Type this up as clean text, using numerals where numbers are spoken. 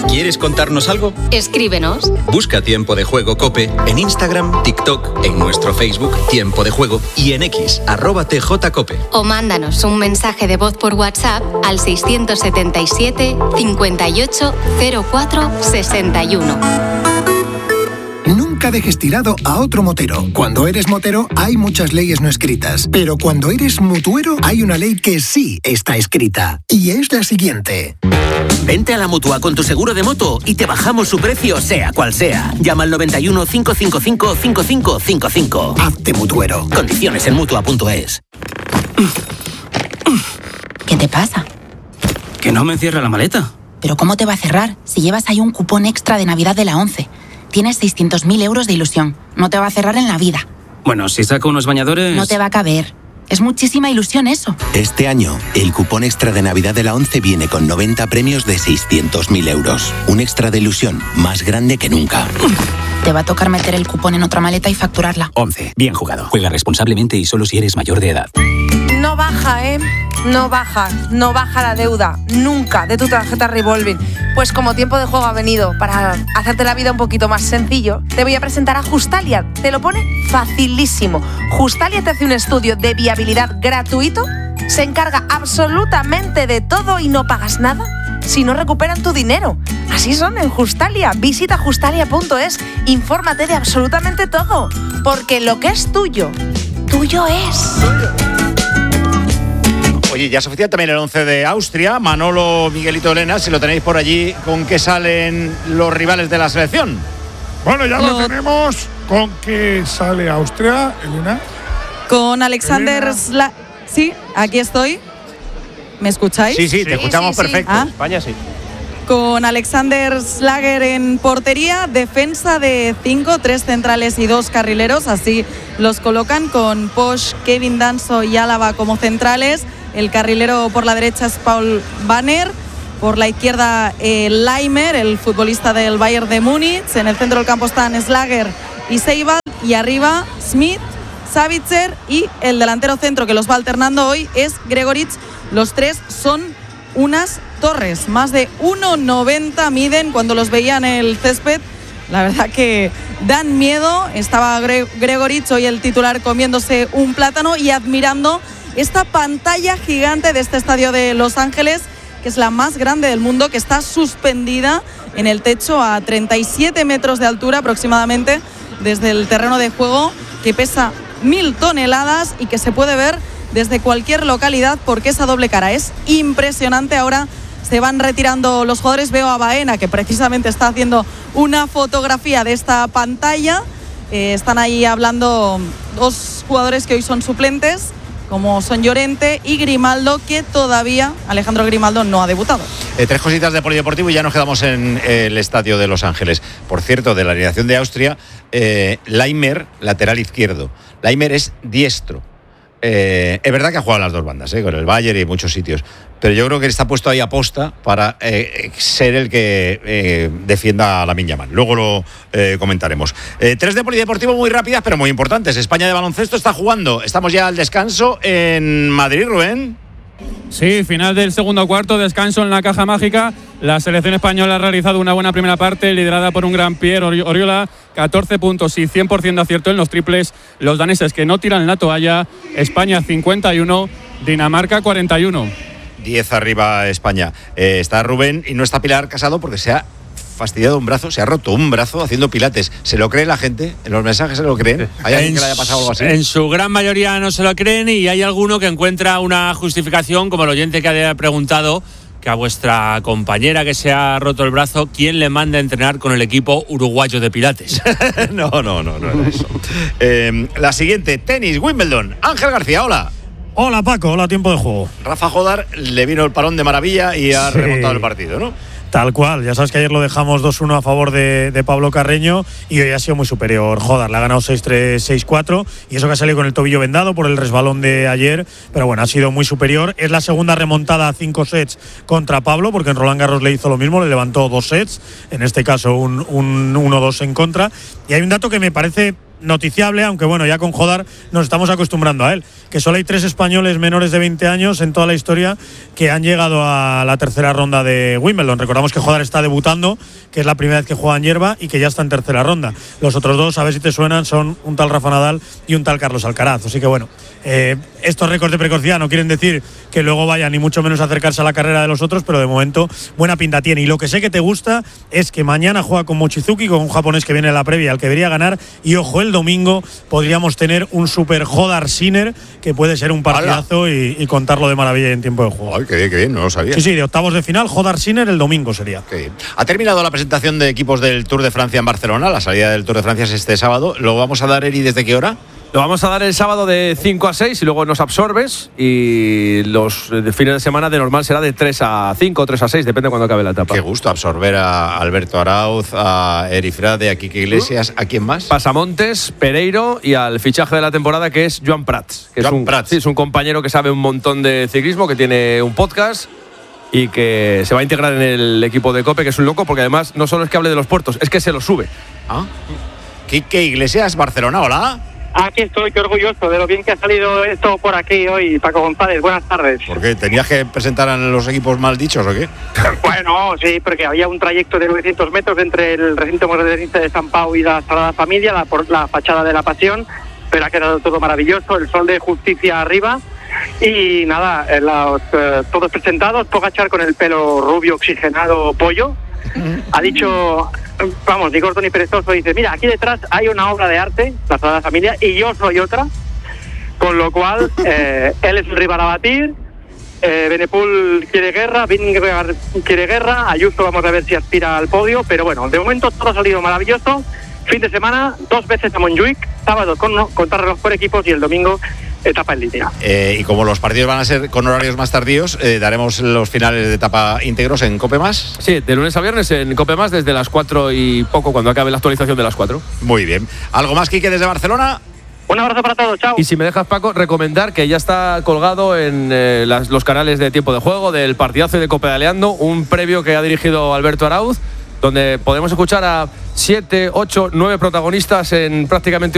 ¿Quieres contarnos algo? Escríbenos. Busca Tiempo de Juego COPE en Instagram, TikTok, en nuestro Facebook Tiempo de Juego y en X, @TJCope. O mándanos un mensaje de voz por WhatsApp al 677 58 04 61. Nunca dejes tirado a otro motero. Cuando eres motero hay muchas leyes no escritas, pero cuando eres mutuero hay una ley que sí está escrita. Y es la siguiente. Vente a la Mutua con tu seguro de moto y te bajamos su precio sea cual sea. Llama al 91 555 5555. Hazte mutuero. Condiciones en Mutua.es. ¿Qué te pasa? Que no me cierra la maleta. ¿Pero cómo te va a cerrar si llevas ahí un cupón extra de Navidad de la 11? Tienes 600.000 euros de ilusión. No te va a cerrar en la vida. Bueno, si saco unos bañadores... No te va a caber. Es muchísima ilusión eso. Este año, el cupón extra de Navidad de la 11 viene con 90 premios de 600.000 euros. Un extra de ilusión más grande que nunca. Te va a tocar meter el cupón en otra maleta y facturarla. 11. Bien jugado. Juega responsablemente y solo si eres mayor de edad. No baja, ¿eh? No baja la deuda, nunca, de tu tarjeta revolving. Pues como Tiempo de Juego ha venido para hacerte la vida un poquito más sencillo, te voy a presentar a Justalia. Te lo pone facilísimo. Justalia te hace un estudio de viabilidad gratuito, se encarga absolutamente de todo y no pagas nada si no recuperan tu dinero. Así son en Justalia. Visita justalia.es, infórmate de absolutamente todo, porque lo que es tuyo, tuyo es. Oye, ya es oficial también el 11 de Austria. Manolo, Miguelito, Elena, si lo tenéis por allí, ¿con qué salen los rivales de la selección? Bueno, ya lo tenemos. ¿Con qué sale Austria, Elena? Con Alexander Sí, aquí estoy. ¿Me escucháis? Sí, te escuchamos perfecto. España sí. Con Alexander Schlager en portería, defensa de 5, 3 centrales y 2 carrileros, así los colocan, con Posch, Kevin Danso y Álava como centrales. El carrilero por la derecha es Paul Banner, por la izquierda Leimer, el futbolista del Bayern de Múnich. En el centro del campo están Schlager y Seibald, y arriba Smith, Savitzer y el delantero centro que los va alternando hoy es Gregoritsch. Los tres son unas torres, más de 1,90 miden. Cuando los veía en el césped, la verdad que dan miedo. Estaba Gregoritsch, hoy el titular, comiéndose un plátano y admirando esta pantalla gigante de este estadio de Los Ángeles, que es la más grande del mundo, que está suspendida en el techo a 37 metros de altura aproximadamente desde el terreno de juego, que pesa 1.000 toneladas y que se puede ver desde cualquier localidad, porque esa doble cara es impresionante. Ahora se van retirando los jugadores. Veo a Baena, que precisamente está haciendo una fotografía de esta pantalla. Están ahí hablando dos jugadores que hoy son suplentes, como son Llorente y Grimaldo, que todavía Alejandro Grimaldo no ha debutado. 3 cositas de polideportivo y ya nos quedamos en el estadio de Los Ángeles. Por cierto, de la alineación de Austria, Leimer, lateral izquierdo. Leimer es diestro. Es verdad que ha jugado en las dos bandas, con el Bayern y muchos sitios, pero yo creo que está puesto ahí a posta para ser el que defienda a Lamine Yamal. Luego lo comentaremos. 3 de polideportivo muy rápidas pero muy importantes. España de baloncesto está jugando. Estamos ya al descanso en Madrid, Rubén. Sí, final del segundo cuarto, descanso en la caja mágica. La selección española ha realizado una buena primera parte, liderada por un gran Pierre Oriola, 14 puntos y 100% de acierto en los triples. Los daneses que no tiran la toalla. España 51, Dinamarca 41. 10 arriba España. Está Rubén y no está Pilar Casado porque se ha fastidiado un brazo, se ha roto un brazo haciendo pilates. ¿Se lo cree la gente? ¿En los mensajes se lo creen? ¿Hay alguien que le haya pasado algo así? En su gran mayoría no se lo creen, y hay alguno que encuentra una justificación, como el oyente que ha preguntado que a vuestra compañera que se ha roto el brazo, ¿quién le manda a entrenar con el equipo uruguayo de pilates? No era eso. La siguiente, tenis, Wimbledon. Ángel García, hola. Hola Paco, hola Tiempo de Juego. Rafa Jodar le vino el parón de maravilla y ha remontado el partido, ¿no? Tal cual, ya sabes que ayer lo dejamos 2-1 a favor de Pablo Carreño y hoy ha sido muy superior. Jodar, le ha ganado 6-3, 6-4 y eso que ha salido con el tobillo vendado por el resbalón de ayer, pero bueno, ha sido muy superior. Es la segunda remontada a 5 sets contra Pablo, porque en Roland Garros le hizo lo mismo, le levantó 2 sets, en este caso un 1-2 en contra. Y hay un dato que me parece noticiable, aunque bueno, ya con Jodar nos estamos acostumbrando a él, que solo hay 3 españoles menores de 20 años en toda la historia que han llegado a la tercera ronda de Wimbledon. Recordamos que Jodar está debutando, que es la primera vez que juega en hierba y que ya está en tercera ronda. Los otros 2, a ver si te suenan, son un tal Rafa Nadal y un tal Carlos Alcaraz. Así que bueno, estos récords de precocidad no quieren decir que luego vaya ni mucho menos a acercarse a la carrera de los otros, pero de momento buena pinta tiene. Y lo que sé que te gusta es que mañana juega con Mochizuki, con un japonés que viene en la previa, al que debería ganar, y ojo, el domingo podríamos tener un super Jodar Sinner, que puede ser un partidazo y contarlo de maravilla en tiempo de juego. Ay, qué bien, no lo sabía. Sí, de octavos de final, Jodar Sinner el domingo sería. Qué bien. Ha terminado la presentación de equipos del Tour de Francia en Barcelona. La salida del Tour de Francia es este sábado. ¿Lo vamos a dar, Eri, desde qué hora? Lo vamos a dar el sábado de 5 a 6 y luego nos absorbes, y los fines de semana de normal será de 3 a 5 o 3 a 6, depende de cuando acabe la etapa. Qué gusto absorber a Alberto Arauz, a Eri Frade, a Quique Iglesias. ¿A quién más? Pasamontes, Pereiro y al fichaje de la temporada, que es Joan Prats. Que Prats. Sí, es un compañero que sabe un montón de ciclismo, que tiene un podcast y que se va a integrar en el equipo de COPE, que es un loco, porque además no solo es que hable de los puertos, es que se los sube. Quique Iglesias, Barcelona, hola. Aquí estoy, qué orgulloso de lo bien que ha salido esto por aquí hoy, Paco González. Buenas tardes. ¿Por qué? ¿Tenías que presentar a los equipos mal dichos o qué? Bueno, sí, porque había un trayecto de 900 metros entre el recinto modernista de San Pau y la Sagrada Familia, la fachada de la Pasión, pero ha quedado todo maravilloso, el sol de justicia arriba. Y nada, todos presentados, Pogačar con el pelo rubio oxigenado pollo. Ha dicho, vamos, ni corto ni perezoso, dice, mira, aquí detrás hay una obra de arte, la Sagrada Familia, y yo soy otra, con lo cual él es el rival a batir. Benepul quiere guerra, Vingegaard quiere guerra, Ayuso vamos a ver si aspira al podio, pero bueno, de momento todo ha salido maravilloso. Fin de semana, 2 veces a Montjuic, sábado con contrarreloj por equipos y el domingo etapa en línea. Y como los partidos van a ser con horarios más tardíos, daremos los finales de etapa íntegros en COPE+. Sí, de lunes a viernes en COPE+, desde las 4 y poco, cuando acabe la actualización de las 4. Muy bien. ¿Algo más, Quique, desde Barcelona? Un abrazo para todos, chao. Y si me dejas, Paco, recomendar que ya está colgado en los canales de Tiempo de Juego, del partidazo y de Copedaleando, un previo que ha dirigido Alberto Arauz, donde podemos escuchar a 7, 8, 9 protagonistas en prácticamente